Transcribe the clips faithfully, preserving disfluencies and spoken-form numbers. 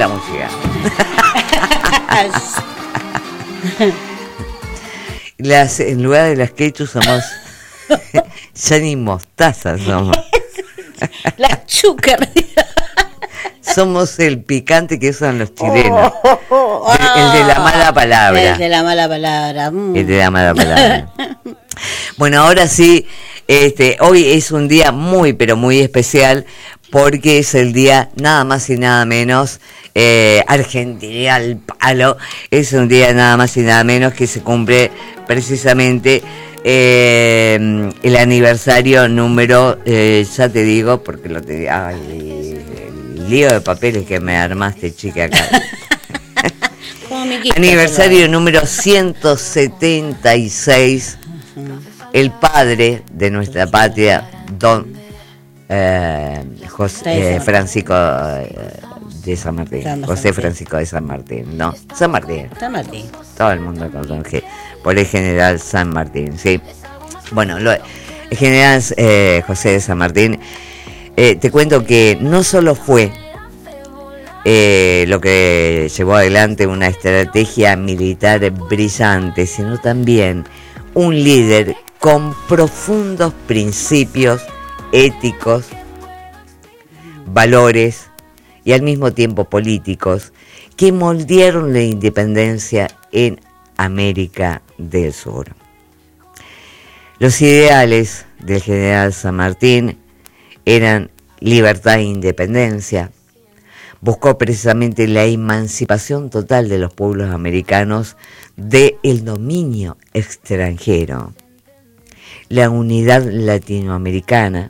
la música. Las, en lugar de las ketchup somos ya ni mostaza somos. Las chúcar. Somos el picante que usan los chilenos. Oh, oh, oh, el, el de la mala palabra. El de la mala palabra. Mm. El de la mala palabra. Bueno, ahora sí, este, hoy es un día muy, pero muy especial porque es el día nada más y nada menos, eh, Argentina al palo, es un día nada más y nada menos que se cumple precisamente eh, el aniversario número, eh, ya te digo, porque lo te ay, el lío de papeles que me armaste, chica, acá. Aniversario número ciento setenta y seis. El padre de nuestra patria, don eh, José eh, Francisco eh, de San Martín. José Francisco de San Martín, no, San Martín. San Martín. Todo el mundo conoce por el general San Martín, sí. Bueno, lo, el general eh, José de San Martín, eh, te cuento que no solo fue eh, lo que llevó adelante una estrategia militar brillante, sino también un líder con profundos principios éticos, valores y al mismo tiempo políticos que moldearon la independencia en América del Sur. Los ideales del general San Martín eran libertad e independencia. Buscó precisamente la emancipación total de los pueblos americanos del dominio extranjero, la unidad latinoamericana,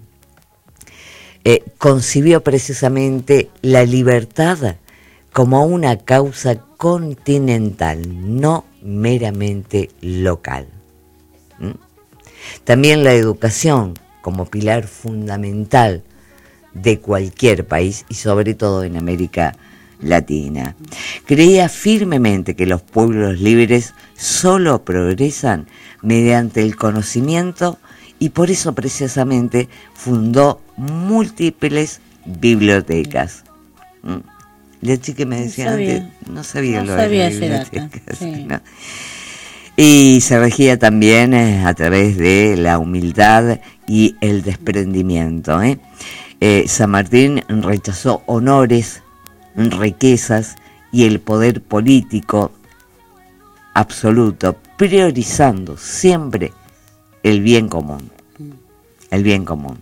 eh, concibió precisamente la libertad como una causa continental, no meramente local. ¿Mm? También la educación como pilar fundamental de cualquier país y sobre todo en América Latina. Creía firmemente que los pueblos libres solo progresan mediante el conocimiento y por eso precisamente fundó múltiples bibliotecas. ¿Mm? La chica me decía no sabía, antes, no sabía no lo sabía de las bibliotecas. Sí. ¿No? Y se regía también eh, a través de la humildad y el desprendimiento. ¿eh? Eh, San Martín rechazó honores, riquezas y el poder político absoluto, priorizando siempre el bien común. El bien común.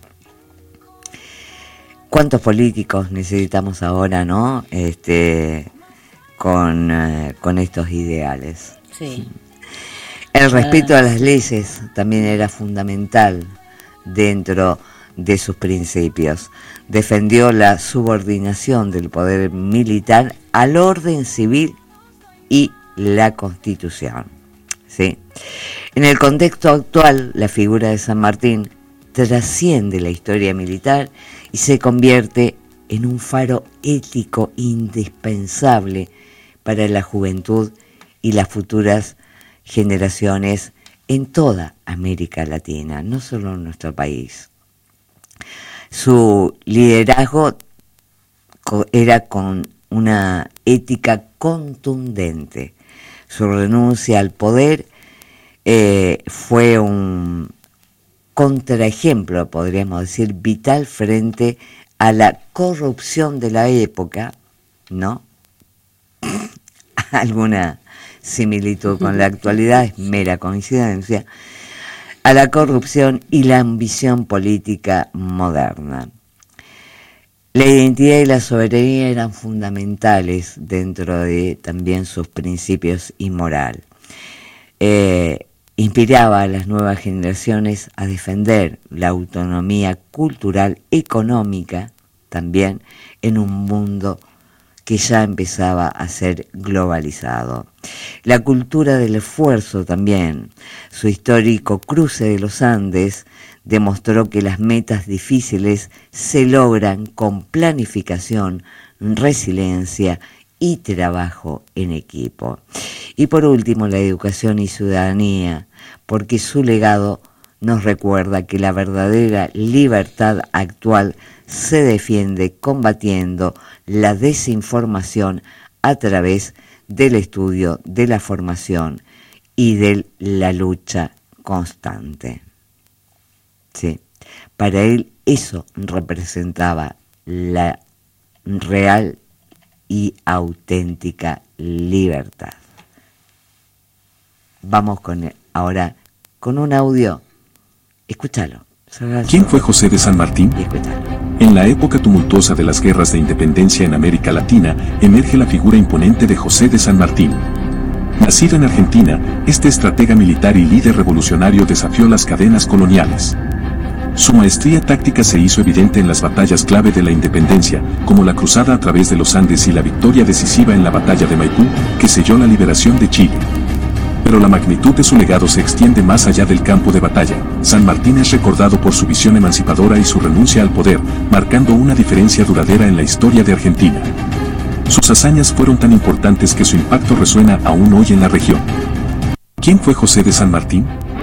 ¿Cuántos políticos necesitamos ahora, no? Este, con, eh, con estos ideales. Sí. El respeto a las leyes también era fundamental dentro de sus principios. Defendió la subordinación del poder militar al orden civil y la Constitución. ¿Sí? En el contexto actual, la figura de San Martín trasciende la historia militar y se convierte en un faro ético indispensable para la juventud y las futuras generaciones en toda América Latina, no solo en nuestro país. Su liderazgo era con una ética contundente. Su renuncia al poder eh, fue un contraejemplo, podríamos decir, vital frente a la corrupción de la época, ¿no? Alguna similitud con la actualidad es mera coincidencia, a la corrupción y la ambición política moderna. La identidad y la soberanía eran fundamentales dentro de también sus principios y moral. Eh, inspiraba a las nuevas generaciones a defender la autonomía cultural, económica, también en un mundo que ya empezaba a ser globalizado. La cultura del esfuerzo también, su histórico cruce de los Andes, demostró que las metas difíciles se logran con planificación, resiliencia y trabajo en equipo. Y por último, la educación y ciudadanía, porque su legado nos recuerda que la verdadera libertad actual se defiende combatiendo la desinformación a través del estudio, de la formación y de la lucha constante. Sí. Para él eso representaba la real y auténtica libertad. Vamos con ahora con un audio. Escúchalo. ¿Quién fue José de San Martín? En la época tumultuosa de las guerras de independencia en América Latina, emerge la figura imponente de José de San Martín. Nacido en Argentina, este estratega militar y líder revolucionario desafió las cadenas coloniales. Su maestría táctica se hizo evidente en las batallas clave de la independencia, como la cruzada a través de los Andes y la victoria decisiva en la batalla de Maipú, que selló la liberación de Chile. Pero la magnitud de su legado se extiende más allá del campo de batalla. San Martín es recordado por su visión emancipadora y su renuncia al poder, marcando una diferencia duradera en la historia de Argentina. Sus hazañas fueron tan importantes que su impacto resuena aún hoy en la región. ¿Quién fue José de San Martín?